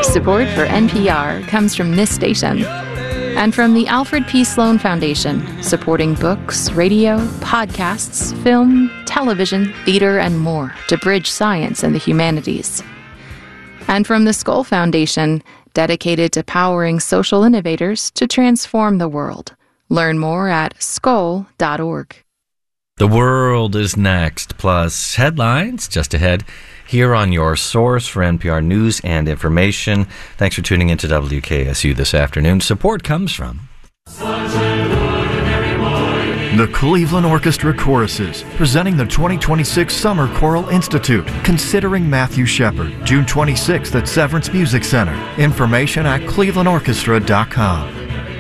Support for NPR comes from this station and from the Alfred P. Sloan Foundation, supporting books, radio, podcasts, film, television, theater, and more to bridge science and the humanities. And from the Skoll Foundation, dedicated to powering social innovators to transform the world. Learn more at skoll.org. The world is next, plus headlines just ahead here on your source for NPR news and information. Thanks for tuning into WKSU this afternoon. Support comes from the Cleveland Orchestra Choruses, presenting the 2026 Summer Choral Institute, Considering Matthew Shepard, June 26th at Severance Music Center. Information at clevelandorchestra.com.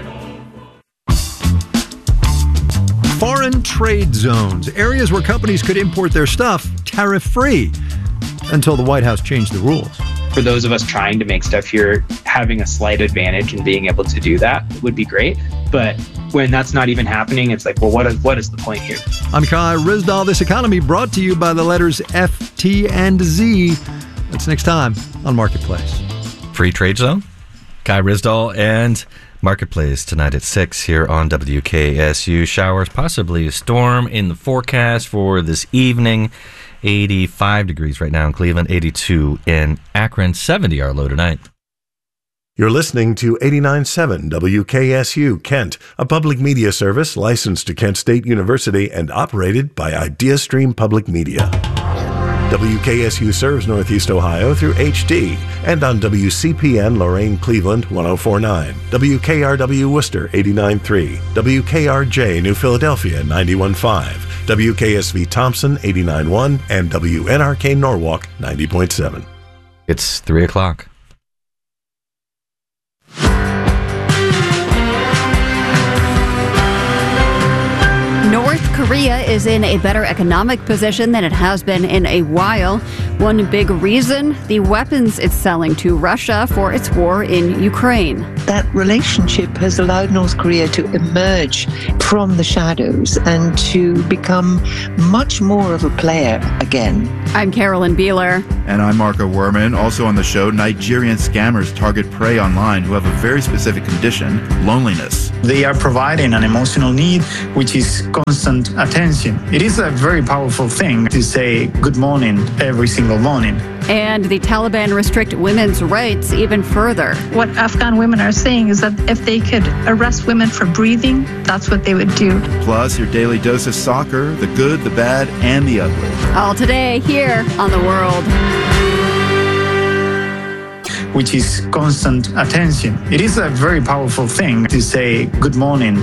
Foreign trade zones, areas where companies could import their stuff tariff-free, until the White House changed the rules. For those of us trying to make stuff here, having a slight advantage in being able to do that would be great. But when that's not even happening, it's like, well, what is the point here? I'm Kai Ryssdal. This economy brought to you by the letters F, T, and Z. That's next time on Marketplace. Free Trade Zone, Kai Ryssdal, and Marketplace tonight at 6 here on WKSU. Showers, possibly a storm in the forecast for this evening. 85 degrees right now in Cleveland, 82 in Akron, 70 our low tonight. You're listening to 89.7 WKSU Kent, a public media service licensed to Kent State University and operated by IdeaStream Public Media. WKSU serves Northeast Ohio through HD and on WCPN Lorain Cleveland 104.9, WKRW Worcester 89.3, WKRJ New Philadelphia 91.5, WKSV Thompson 89.1, and WNRK Norwalk 90.7. It's 3 o'clock. North Korea is in a better economic position than it has been in a while. One big reason, the weapons it's selling to Russia for its war in Ukraine. That relationship has allowed North Korea to emerge from the shadows and to become much more of a player again. I'm Carolyn Beeler. And I'm Marco Werman. Also on the show, Nigerian scammers target prey online who have a very specific condition, loneliness. They are providing an emotional need, which is constant attention. It is a very powerful thing to say good morning every single morning. And the Taliban restrict women's rights even further. What Afghan women are saying is that if they could arrest women for breathing, that's what they would do. Plus, your daily dose of soccer, the good, the bad, and the ugly. All today here on The World. Which is constant attention. It is a very powerful thing to say good morning